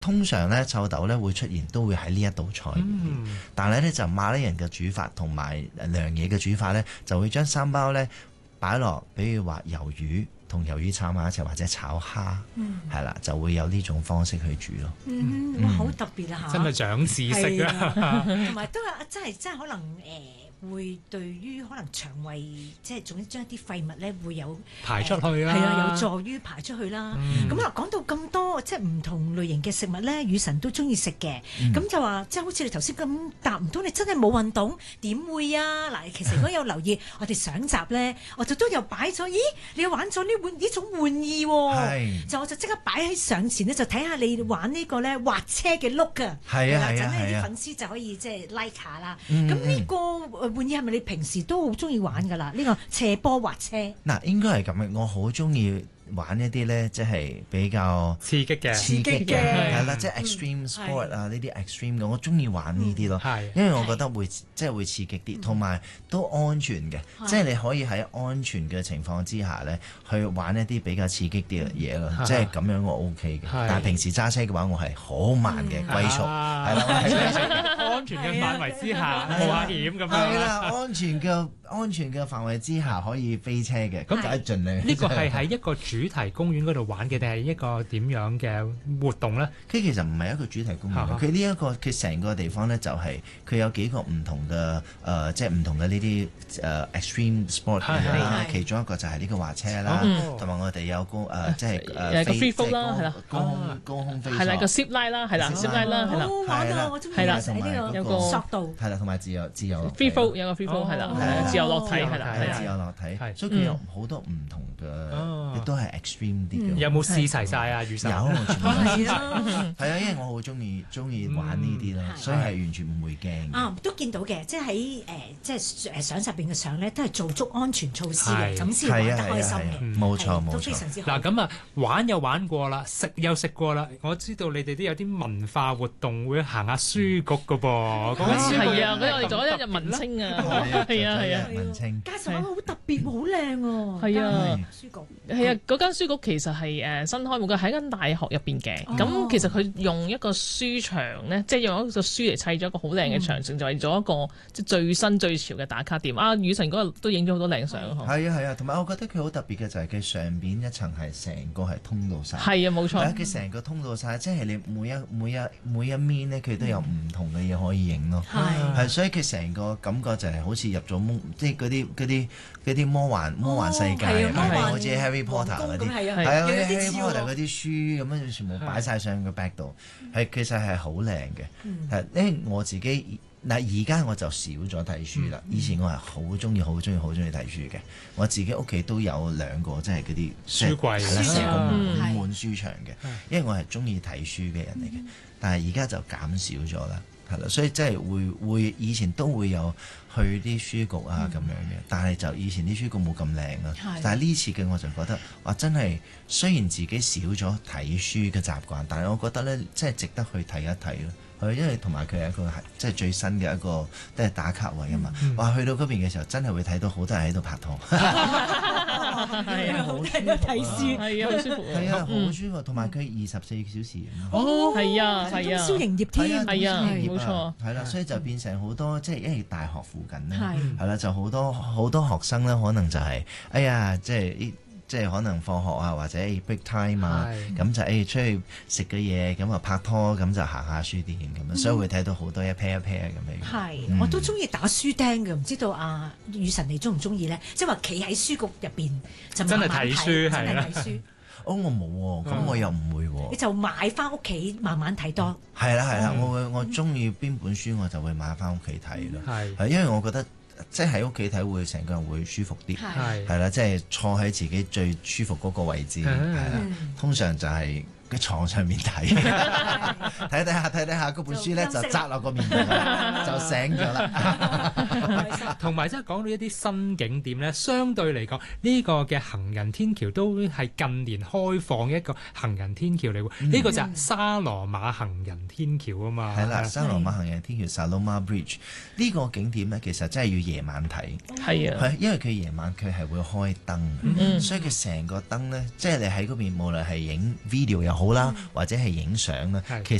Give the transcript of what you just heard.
通常咧臭豆咧會出現，都會喺呢一道菜入邊。但係咧就馬來人嘅煮法同埋涼嘢嘅煮法咧，就會將三包咧擺落，比如話魷魚同魷魚炒埋一齊，或者炒蝦，係啦，就會有呢種方式去煮咯。 哇，好特別啊嚇！ 真係長知識啊！ 同埋都係真係可能會對於可能腸胃即係總之將一啲廢物咧會有排出去啦， 係啊，有助於排出去啦。咁啊講到咁多即係唔同類型嘅食物咧，雨神都中意食嘅。咁就話即係好似你頭先咁答唔到，你真係冇運動點會啊？嗱，其實如果有留意我哋上集咧，我哋都有擺咗，咦，你玩咗呢種玩意喎，就我就即刻擺喺上前咧，就睇下你玩呢個咧滑車嘅碌㗎。 係啊係啊係啊！啲粉絲就可以即係 like 下啦。咁呢個玩意係咪你平時都好中意玩㗎啦？呢個斜坡滑車嗱，應該係咁嘅。我好中意玩一啲咧，即係比較刺激嘅， 係啦，即係 extreme sport 啊，呢啲 extreme 嘅，我中意玩呢啲咯。因為我覺得會即係會刺激啲，同埋都安全嘅。即係你可以喺安全嘅情況之下咧，去玩一啲比較刺激啲嘅嘢咯。即係咁樣我 OK 嘅。但係平時揸車嘅話，我係好慢嘅龜速，係啦， 安全嘅範圍之下冇危險咁樣。 係啦，安全嘅範圍之下可以飛車嘅，咁就係盡量。 呢個係喺一個主題公園嗰度玩嘅，定係一個點樣嘅活動咧？ 佢其實唔係一個主題公園，佢呢一個佢成個地方咧就係佢有幾個唔同嘅即係唔同嘅呢啲extreme sport 啦。其中一個就係呢個滑車啦，同埋我哋有即係個 free fall 啦，係啦， 高空飛係啦，個 zip line 啦，係啦，zip line 啦，係啦， 係啦， 我中意喺呢個有個索道， 係啦，同埋自由 free fall 有個 free fall 係啦，自由落體係啦， 自由落體，所以佢有好多唔同嘅，亦都係 extreme 啲嘅。 有冇試齊晒啊？雨神有，全部係啊，因為我好中意玩呢啲啦，所以係完全唔會驚。 啊，都見到嘅，即係喺即係相入邊嘅相咧，都係做足安全措施嘅，咁先玩得開心嘅。 冇錯冇錯， 都非常之好。 嗱咁啊，玩又玩過啦，食又食過啦。我知道你哋都有啲文化活動會行下書局㗎噃。 係啊，我哋做咗一日文青啊，係啊， 文青介紹下好特別，好靚喎。 係啊， 書局係啊，嗰間書局其實係新開幕嘅，喺間大學入邊嘅。咁其實佢用一個書牆咧，即係用一個書嚟砌咗一個好靚嘅牆城，就係做一個即係最新最潮嘅打卡店。啊，雨神嗰日都影咗好多靚相。 係啊，同埋我覺得佢好特別嘅就係佢上邊一層係成個係通到晒。 係啊，冇錯。 佢成個通到晒，即係你每一面咧，佢都有唔同嘅嘢可以影咯。係，所以佢成個感覺就係好似入咗即係嗰啲魔幻世界，好似 Harry Potter 嗰啲，係啊，Harry Potter 嗰啲書咁樣全部擺晒上個 back 度，其實係好靚嘅。因為我自己嗱而家我就少咗睇書啦，以前我係好中意睇書嘅。我自己屋企都有2個，即係嗰啲書櫃， 成個滿書牆嘅，因為我係中意睇書嘅人嚟嘅。但係而家就減少咗啦。係啦，所以即係會以前都會有去啲書局啊咁樣嘅，但係就以前啲書局冇咁靚啦。但係呢次嘅我就覺得話真係，雖然自己少咗睇書嘅習慣，但係我覺得咧，即係值得去睇一睇咯。因為同埋佢係一個即係最新嘅一個即係打卡位啊嘛。話去到嗰邊嘅時候，真係會睇到好多人喺度拍拖。 係啊， 好多人睇書， 係啊，好舒服。 係啊，好舒服。同埋佢24小時。 哦，係啊， 通宵營業添， 係啊，冇錯。 係啦，所以就變成好多即係因為大學附近咧，係啦，就好多學生咧，可能就係哎呀，即係可能放學啊，或者 break time 啊，咁就出去食嘅嘢，咁啊拍拖，咁就行下書店咁樣，所以會睇到好多一 pair 咁樣。 係，我都中意打書釘嘅，唔知道啊雨神你中唔中意咧？即係話企喺書局入邊就真係睇書， 真係睇書。 我冇喎，咁我又唔會喎。 你就買翻屋企慢慢睇多。係啦，我中意邊本書我就會買翻屋企睇咯。係因為我覺得。即係喺屋企睇會成個人會舒服啲，係啦，即係坐喺自己最舒服嗰個位置，係啦，通常就係喺牀上面睇，睇下嗰本書咧就擲落個面度，就醒咗啦。 同埋即係講到一啲新景點咧，相對嚟講呢個嘅行人天橋都係近年開放嘅一個行人天橋嚟喎。呢個就係沙羅馬行人天橋啊嘛。 係啦，沙羅馬行人天橋 Saloma Bridge 呢個景點咧，其實真係要夜晚睇。 係啊， 係因為佢夜晚佢係會開燈，所以佢成個燈咧，即係你喺嗰邊無論係影 video 又好。 好啦，或者係影相啦，其